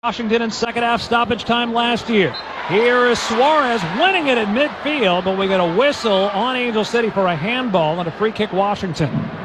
Washington in second half stoppage time last year. Here is Suarez winning it at midfield, but we get a whistle on Angel City for a handball and a free kick Washington.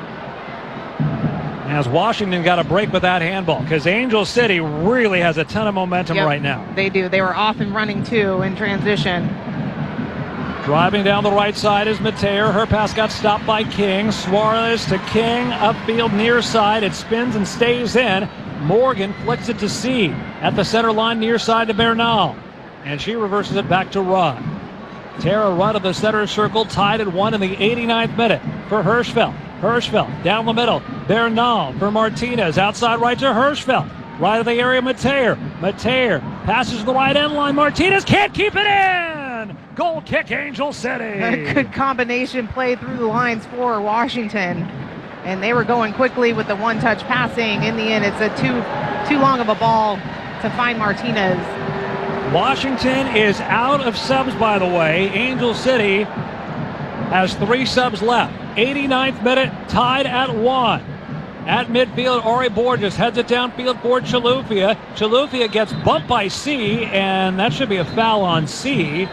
As Washington got a break with that handball because Angel City really has a ton of momentum right now. They do. They were off and running too in transition. Driving down the right side is Mateer. Her pass got stopped by King. Suarez to King, upfield near side. It spins and stays in. Morgan flicks it to C at the center line near side to Bernal. And she reverses it back to Rudd. Tara Rudd of the center circle, tied at 1 in the 89th minute for Hirschfeld. Hirschfeld down the middle. Bernal for Martinez. Outside right to Hirschfeld. Right of the area, Mateer. Mateer passes the right end line. Martinez can't keep it in. Goal kick, Angel City. A good combination play through the lines for Washington. And they were going quickly with the one-touch passing. In the end, it's a too long of a ball to find Martinez. Washington is out of subs, by the way. Angel City has 3 subs left. 89th minute, tied at 1. At midfield, Ori Borges heads it downfield for Chilufya. Chilufya gets bumped by C, and that should be a foul on C.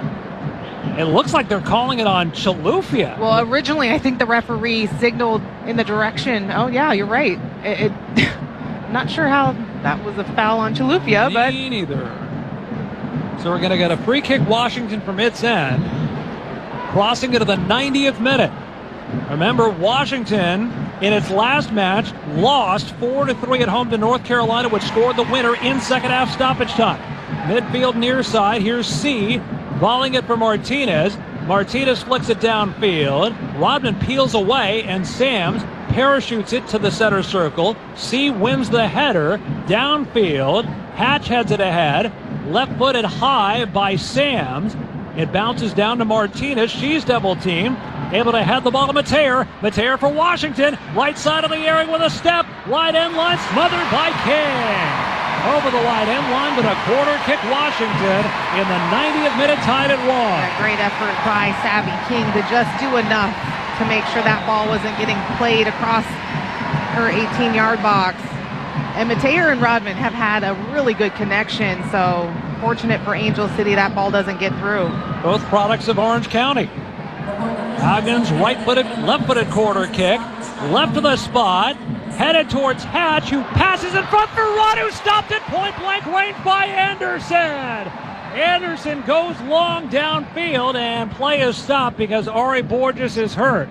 It looks like they're calling it on Chilufya. Well, originally, I think the referee signaled in the direction. Oh, yeah, you're right. I'm not sure how that was a foul on Chilufya, but... Me neither. So we're going to get a free kick Washington from its end. Crossing into the 90th minute. Remember, Washington, in its last match, lost 4-3 at home to North Carolina, which scored the winner in second half stoppage time. Midfield near side, here's C. Volleying it for Martinez. Martinez flicks it downfield. Rodman peels away, and Sams parachutes it to the center circle. C wins the header. Downfield. Hatch heads it ahead. Left-footed high by Sams. It bounces down to Martinez. She's double-teamed. Able to head the ball to Mateer. Mateer for Washington. Right side of the area with a step. Right end line smothered by King. Over the wide end line with a corner kick Washington in the 90th minute, tied at 1. A great effort by Savvy King to just do enough to make sure that ball wasn't getting played across her 18-yard box. And Mateer and Rodman have had a really good connection, so fortunate for Angel City that ball doesn't get through. Both products of Orange County. Huggins, right-footed, left-footed corner kick. Left of the spot. Headed towards Hatch, who passes in front for Rudd, who stopped at point-blank range by Anderson. Anderson goes long downfield, and play is stopped because Ori Borges is hurt.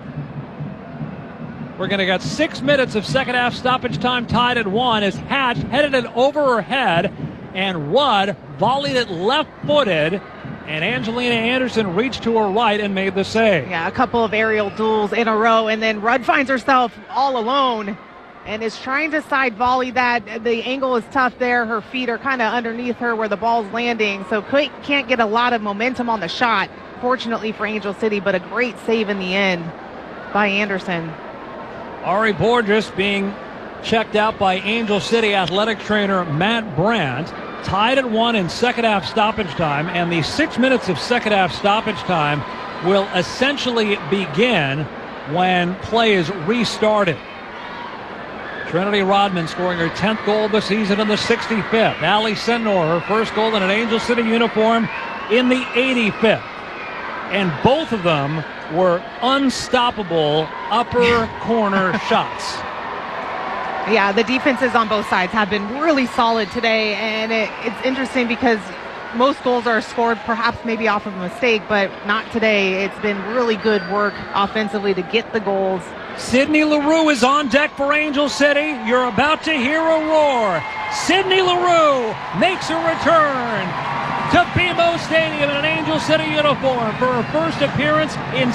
We're going to get 6 minutes of second half stoppage time, tied at 1, as Hatch headed it over her head, and Rudd volleyed it left-footed, and Angelina Anderson reached to her right and made the save. Yeah, a couple of aerial duels in a row, and then Rudd finds herself all alone and is trying to side volley that. The angle is tough there. Her feet are kind of underneath her where the ball's landing, so can't get a lot of momentum on the shot, fortunately for Angel City, but a great save in the end by Anderson. Ori Borges being checked out by Angel City athletic trainer Matt Brandt. Tied at 1 in second half stoppage time, and the 6 minutes of second half stoppage time will essentially begin when play is restarted. Trinity Rodman scoring her 10th goal of the season in the 65th. Ali Senor, her first goal in an Angel City uniform in the 85th. And both of them were unstoppable upper corner shots. Yeah, the defenses on both sides have been really solid today, and it's interesting because most goals are scored perhaps maybe off of a mistake, but not today. It's been really good work offensively to get the goals. Sydney Leroux is on deck for Angel City. You're about to hear a roar. Sydney Leroux makes a return to BMO Stadium in an Angel City uniform for her first appearance in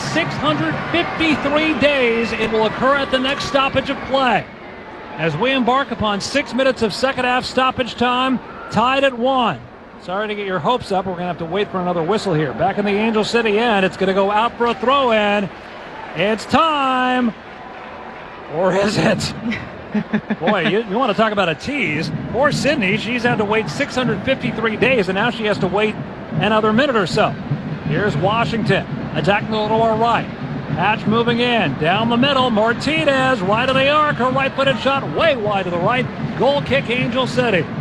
653 days. It will occur at the next stoppage of play. As we embark upon 6 minutes of second half stoppage time, tied at 1. Sorry to get your hopes up. We're going to have to wait for another whistle here. Back in the Angel City end, it's going to go out for a throw-in. It's time. Or is it? Boy, you want to talk about a tease. Poor Sydney, she's had to wait 653 days, and now she has to wait another minute or so. Here's Washington attacking the lower right. Hatch moving in, down the middle, Martinez, right of the arc, her right-footed shot way wide to the right. Goal kick, Angel City.